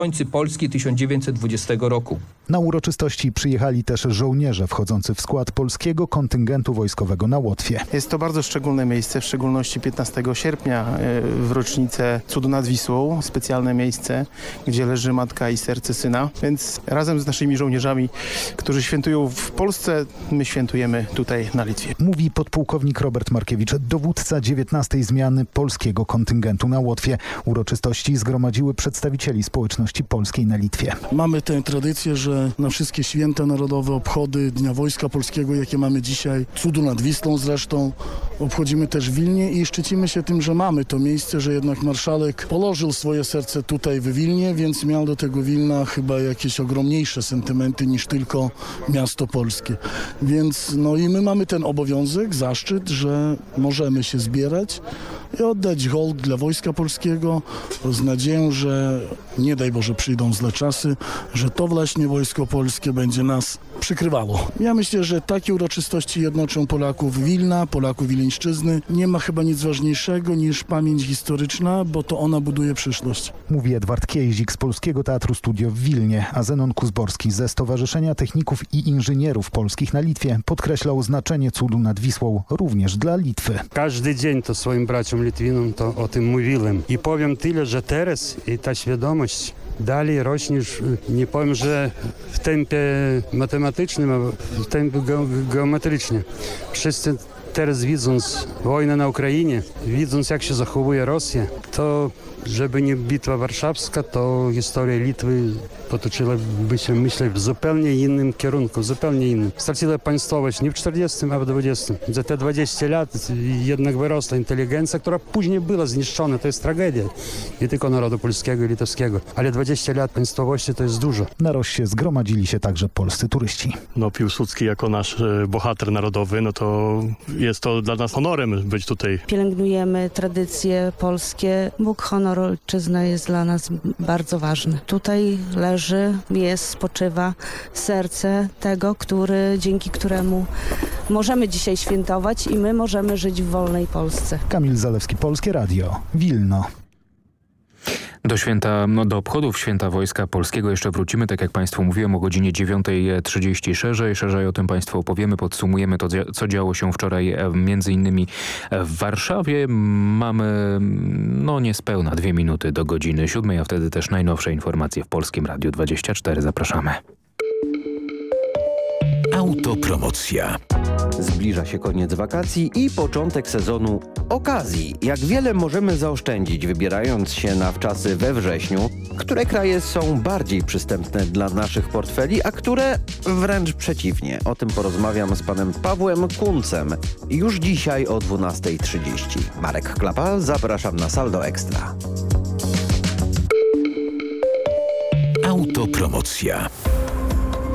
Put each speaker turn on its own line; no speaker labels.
obrońcy Polski 1920 roku.
Na uroczystości przyjechali też żołnierze wchodzący w skład polskiego kontyngentu wojskowego na Łotwie.
Jest to bardzo szczególne miejsce, w szczególności 15 sierpnia w rocznicę Cudu nad Wisłą. Specjalne miejsce, gdzie leży matka i serce syna. Więc razem z naszymi żołnierzami, którzy świętują w Polsce, my świętujemy tutaj na Litwie.
Mówi podpułkownik Robert Markiewicz, dowódca 19. zmiany polskiego kontyngentu na Łotwie. Uroczystości zgromadziły przedstawicieli społeczności polskiej na Litwie.
Mamy tę tradycję, że na wszystkie święta narodowe, obchody Dnia Wojska Polskiego, jakie mamy dzisiaj, Cudu nad Wisłą zresztą, obchodzimy też w Wilnie i szczycimy się tym, że mamy to miejsce, że jednak marszałek położył swoje serce tutaj w Wilnie, więc miał do tego Wilna chyba jakieś ogromniejsze sentymenty niż tylko miasto polskie. Więc no i my mamy ten obowiązek, zaszczyt, że możemy się zbierać i oddać hołd dla Wojska Polskiego z nadzieją, że nie daj Boże przyjdą złe czasy, że to właśnie Wojsko Polskie będzie nas przykrywało. Ja myślę, że takie uroczystości jednoczą Polaków Wilna, Polaków Wileńszczyzny. Nie ma chyba nic ważniejszego niż pamięć historyczna, bo to ona buduje przyszłość.
Mówi Edward Kiejzik z Polskiego Teatru Studio w Wilnie, a Zenon Kuzborski ze Stowarzyszenia Techników i Inżynierów Polskich na Litwie podkreślał znaczenie Cudu nad Wisłą również dla Litwy.
Każdy dzień to swoim braciom Litwinom to o tym mówiłem. I powiem tyle, że teraz i ta świadomość dalej rośnie, nie powiem, że w tempie matematycznym, a w tempie geometrycznym. Wszyscy teraz widząc wojnę na Ukrainie, widząc jak się zachowuje Rosja, to żeby nie bitwa warszawska, to historia Litwy potoczyłaby się, myślę, w zupełnie innym kierunku, zupełnie innym. Straciła państwowość nie w 40, a w 20. Za te 20 lat jednak wyrosła inteligencja, która później była zniszczona. To jest tragedia nie tylko narodu polskiego i litewskiego, ale 20 lat państwowości to jest dużo.
Na Rossie zgromadzili się także polscy turyści.
Piłsudski jako nasz bohater narodowy, no to jest to dla nas honorem być tutaj.
Pielęgnujemy tradycje polskie. Bóg, honor, ojczyzna jest dla nas bardzo ważny. Tutaj leży, spoczywa serce tego, dzięki któremu możemy dzisiaj świętować i my możemy żyć w wolnej Polsce.
Kamil Zalewski, Polskie Radio, Wilno.
Do obchodów Święta Wojska Polskiego jeszcze wrócimy, tak jak Państwu mówiłem, o godzinie 9:30 szerzej o tym Państwu opowiemy, podsumujemy to, co działo się wczoraj między innymi w Warszawie. Mamy niespełna 2 minuty do godziny 7, a wtedy też najnowsze informacje w Polskim Radiu 24. Zapraszamy.
Autopromocja. Zbliża się koniec wakacji i początek sezonu okazji. Jak wiele możemy zaoszczędzić, wybierając się na wczasy we wrześniu? Które kraje są bardziej przystępne dla naszych portfeli, a które wręcz przeciwnie? O tym porozmawiam z panem Pawłem Kuncem już dzisiaj o 12:30. Marek Klapa, zapraszam na Saldo Ekstra.
Autopromocja.